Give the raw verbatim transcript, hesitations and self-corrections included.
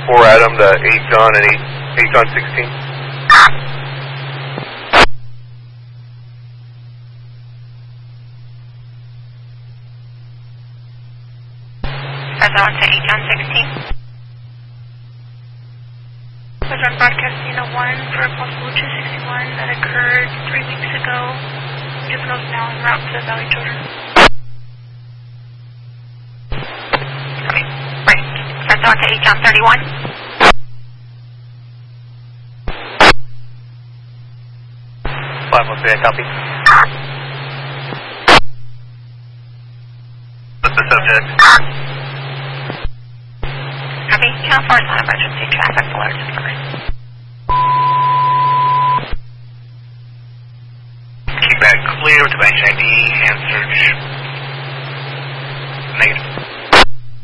four Adam to eight John and eight, eight John sixteen. Press on to eight John sixteen. Was on broadcasting a one for a possible two sixty-one that occurred three weeks ago. Juveniles now en route to Valley Children. Okay, right. Press on to eight John thirty-one. five one three, I copy. What's the subject? Copy. Channel four is on emergency traffic alert first. Keep that clear with the bank I D and search. Negative.